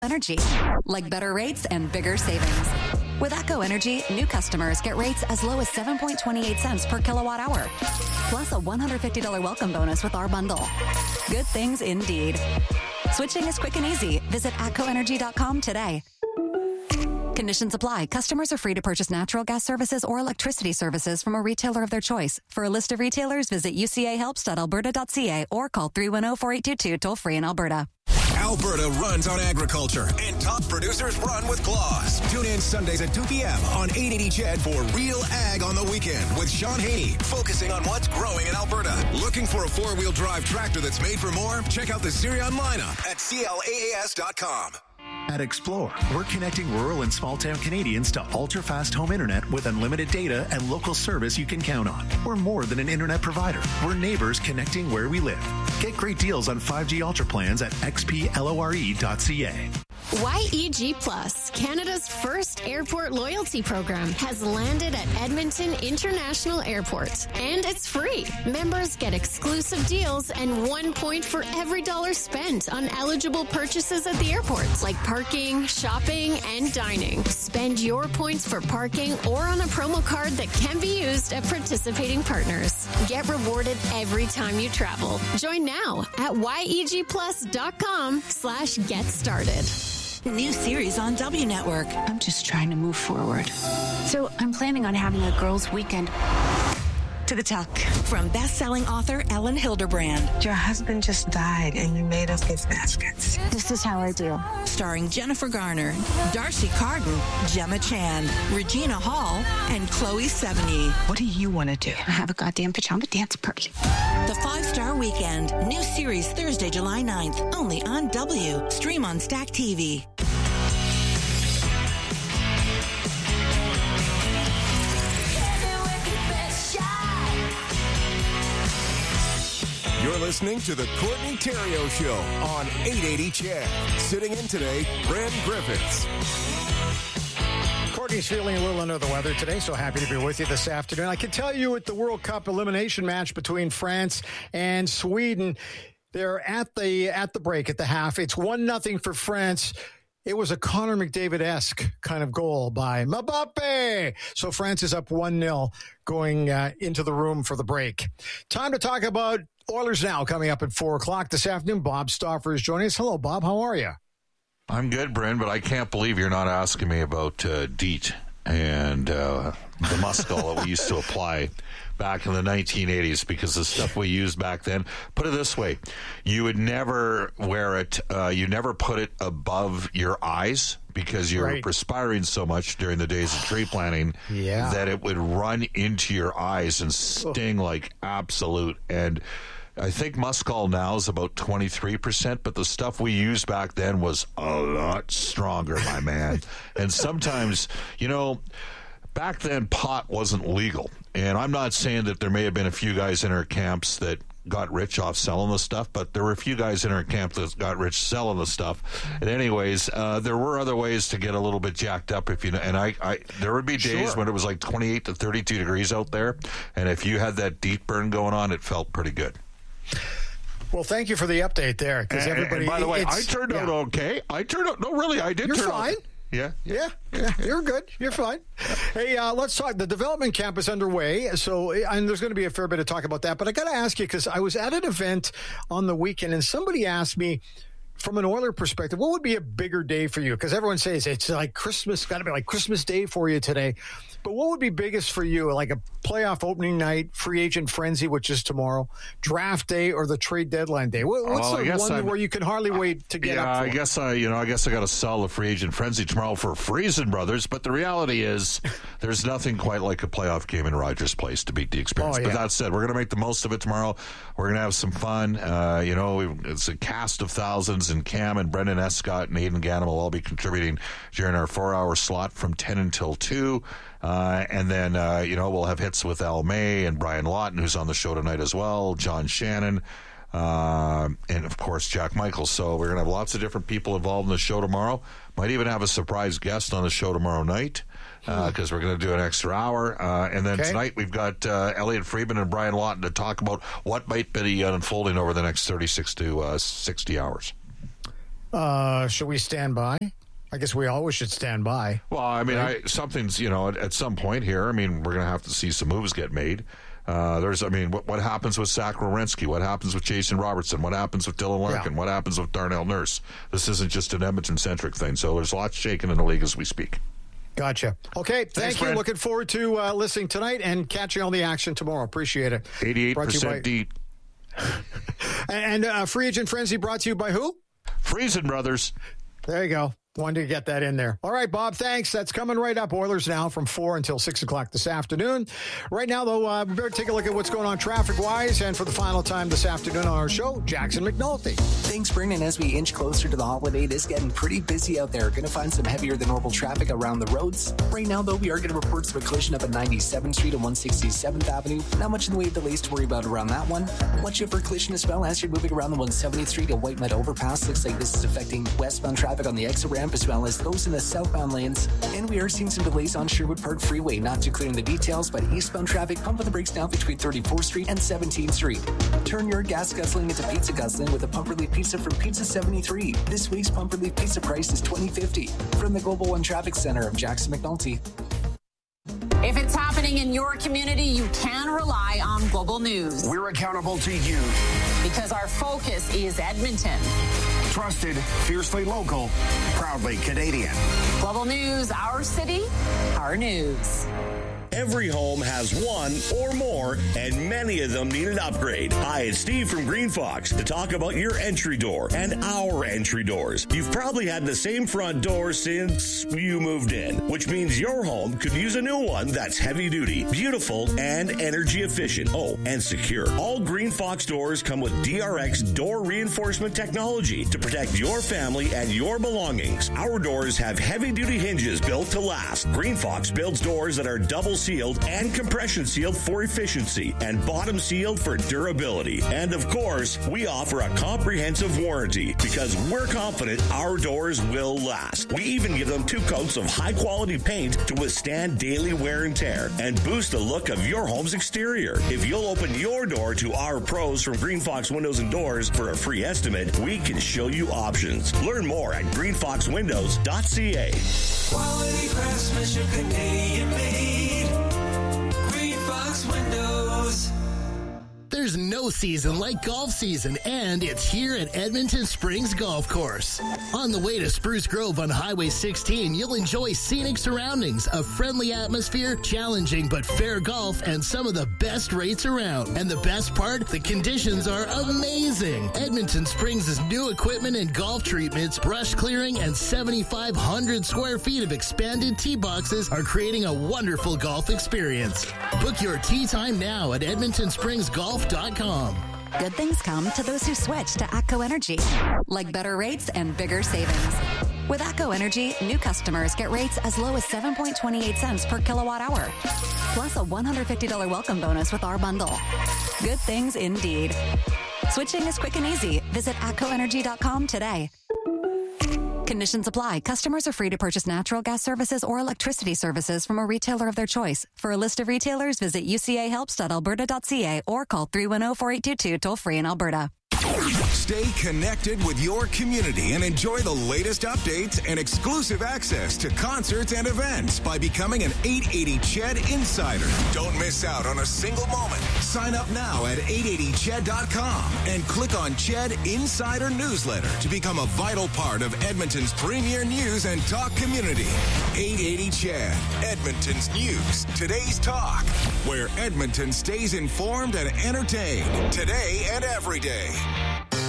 Energy, like better rates and bigger savings. With ATCO Energy, new customers get rates as low as 7.28 cents per kilowatt hour, plus a $150 welcome bonus with our bundle. Good things indeed. Switching is quick and easy. Visit atcoenergy.com today. Conditions apply. Customers are free to purchase natural gas services or electricity services from a retailer of their choice. For a list of retailers, visit ucahelps.alberta.ca or call 310-4822 toll-free in Alberta. Alberta runs on agriculture, and top producers run with Claus. Tune in Sundays at 2 p.m. on 880 CHED for Real Ag on the Weekend with Sean Haney, focusing on what's growing in Alberta. Looking for a four-wheel drive tractor that's made for more? Check out the Sirion lineup at claas.com. At Explore, we're connecting rural and small-town Canadians to ultra-fast home internet with unlimited data and local service you can count on. We're more than an internet provider. We're neighbors connecting where we live. Get great deals on 5G Ultra plans at xplore.ca. YEG Plus, Canada's first airport loyalty program, has landed at Edmonton International Airport. And it's free. Members get exclusive deals and 1 point for every dollar spent on eligible purchases at the airport, like parking, shopping, and dining. Spend your points for parking or on a promo card that can be used at participating partners. Get rewarded every time you travel. Join now at yegplus.com/get started. New series on W Network. I'm just trying to move forward. So I'm planning on having a girls' weekend. To the tuck. From best-selling author Ellen Hilderbrand. Your husband just died and you made us gift baskets. This is how I do. Starring Jennifer Garner, Darcy Carden, Gemma Chan, Regina Hall, and Chloe Sevigny. What do you want to do? Have a goddamn pajama dance party. The 5-Star Weekend. New series Thursday, July 9th. Only on W. Stream on Stack TV. You're listening to the Courtney Theriault Show on 880 CHED. Sitting in today, Brent Griffiths. Courtney's feeling a little under the weather today, so happy to be with you this afternoon. I can tell you at the World Cup elimination match between France and Sweden, they're at the break at the half. It's 1-0 for France. It was a Connor McDavid-esque kind of goal by Mbappe. So France is up 1-0 going into the room for the break. Time to talk about Oilers Now coming up at 4 o'clock this afternoon. Bob Stauffer is joining us. Hello, Bob. How are you? I'm good, Bryn, but I can't believe you're not asking me about DEET and the Muskol that we used to apply back in the 1980s, because the stuff we used back then, put it this way, you would never wear it, you never put it above your eyes because you were perspiring so much during the days of tree planting that it would run into your eyes and sting like absolute. And I think Muskol now is about 23%, but the stuff we used back then was a lot stronger, my man. And sometimes, you know, back then pot wasn't legal. And I'm not saying that there may have been a few guys in our camps that got rich off selling the stuff, but there were a few guys in our camp that got rich selling the stuff. And anyways, there were other ways to get a little bit jacked up, if you know. And I there would be days when it was like 28 to 32 degrees out there, and if you had that DEET burn going on, it felt pretty good. Well, thank you for the update there, because everybody. And by the way, I turned out okay. I turned out. No, really, I did. You're turn fine. out. Yeah, you're good. You're fine. Hey, let's talk. The development camp is underway, so and there's going to be a fair bit of talk about that. But I got to ask you, because I was at an event on the weekend, and somebody asked me, from an Oiler perspective, what would be a bigger day for you? Because everyone says it's like Christmas, got to be like Christmas Day for you today. But what would be biggest for you? Like a playoff opening night, free agent frenzy, which is tomorrow, draft day, or the trade deadline day? What's the one where you can hardly wait to get up for? I guess I got to sell the free agent frenzy tomorrow for Friesen Brothers. But the reality is, there's nothing quite like a playoff game in Rogers Place to beat the experience. But that said, we're going to make the most of it tomorrow. We're going to have some fun. It's a cast of thousands, and Cam and Brendan Escott and Aidan Gannon will all be contributing during our 4-hour slot from 10 until 2. And then, we'll have hits with Al May and Brian Lawton, who's on the show tonight as well, John Shannon, and, of course, Jack Michaels. So we're going to have lots of different people involved in the show tomorrow. Might even have a surprise guest on the show tomorrow night, because we're going to do an extra hour. And then tonight we've got Elliot Friedman and Brian Lawton to talk about what might be unfolding over the next 36 to 60 hours. Should we stand by? I guess we always should stand by. Well, I mean, right? Something's, at some point here, I mean, we're going to have to see some moves get made. What happens with Zach Werenski? What happens with Jason Robertson? What happens with Dylan Larkin? Yeah. What happens with Darnell Nurse? This isn't just an Edmonton-centric thing, so there's lots shaking in the league as we speak. Gotcha. Okay, thank you. Brent. Looking forward to listening tonight and catching all the action tomorrow. Appreciate it. 88% deep. And Free Agent Frenzy brought to you by who? Friesen Brothers. There you go. Wanted to get that in there. All right, Bob, thanks. That's coming right up. Oilers now from 4 until 6 o'clock this afternoon. Right now, though, we better take a look at what's going on traffic-wise. And for the final time this afternoon on our show, Jackson McNulty. Thanks, Brendan. As we inch closer to the holiday, it is getting pretty busy out there. Going to find some heavier than normal traffic around the roads. Right now, though, we are getting reports of a collision up at 97th Street and 167th Avenue. Not much in the way of delays to worry about around that one. Watch out for a collision as well as you're moving around the 170th Street and White Meadow Overpass. Looks like this is affecting westbound traffic on the exit ramp as well as those in the southbound lanes. And we are seeing some delays on Sherwood Park Freeway. Not too clear in the details, but eastbound traffic pumping the brakes now between 34th Street and 17th Street. Turn your gas guzzling into pizza guzzling with a Pumperleaf Pizza from Pizza 73. This week's Pumperleaf Pizza price is $20.50. From the Global One Traffic Center, I'm Jackson McNulty. If it's happening in your community, you can rely on Global News. We're accountable to you. Because our focus is Edmonton. Trusted, fiercely local, proudly Canadian. Global News, our city, our news. Every home has one or more, and many of them need an upgrade. Hi, it's Steve from Green Fox to talk about your entry door and our entry doors. You've probably had the same front door since you moved in, which means your home could use a new one that's heavy duty, beautiful, and energy efficient. Oh, and secure. All Green Fox doors come with DRX door reinforcement technology to protect your family and your belongings. Our doors have heavy duty hinges built to last. Green Fox builds doors that are double sealed and compression sealed for efficiency and bottom sealed for durability. And of course, we offer a comprehensive warranty because we're confident our doors will last. We even give them 2 coats of high quality paint to withstand daily wear and tear and boost the look of your home's exterior. If you'll open your door to our pros from Green Fox Windows and Doors for a free estimate, we can show you options. Learn more at greenfoxwindows.ca. Quality craftsmanship, Canadian made. Green Fox Windows. There's no season like golf season, and it's here at Edmonton Springs Golf Course. On the way to Spruce Grove on Highway 16, you'll enjoy scenic surroundings, a friendly atmosphere, challenging but fair golf, and some of the best rates around. And the best part, the conditions are amazing. Edmonton Springs' new equipment and golf treatments, brush clearing, and 7,500 square feet of expanded tee boxes are creating a wonderful golf experience. Book your tee time now at EdmontonSpringsGolf.com. Good things come to those who switch to ATCO Energy, like better rates and bigger savings. With ATCO Energy, new customers get rates as low as 7.28 cents per kilowatt hour, plus a $150 welcome bonus with our bundle. Good things indeed. Switching is quick and easy. Visit ATCOenergy.com today. Conditions apply. Customers are free to purchase natural gas services or electricity services from a retailer of their choice. For a list of retailers, visit ucahelps.alberta.ca or call 310-4822 toll-free in Alberta. Stay connected with your community and enjoy the latest updates and exclusive access to concerts and events by becoming an 880 CHED Insider. Don't miss out on a single moment. Sign up now at 880ched.com and click on CHED Insider Newsletter to become a vital part of Edmonton's premier news and talk community. 880 CHED, Edmonton's news, today's talk, where Edmonton stays informed and entertained today and every day.